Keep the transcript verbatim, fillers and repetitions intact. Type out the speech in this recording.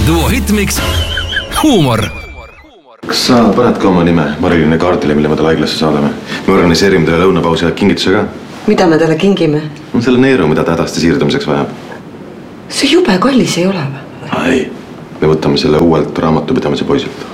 Duo Hitmix Huumor. Kas sa paned ka oma nime Mariline kaardile, mille me talle haiglasse saadame? Me organiseerime teile lõunapausi ja kingituse ka. Mida me talle kingime? Selle neeru, mida ta hädasti siirdumiseks vajab. See jube kallis ei ole või? Ei, me võtame selle uuelt raamatupidamise poisilt.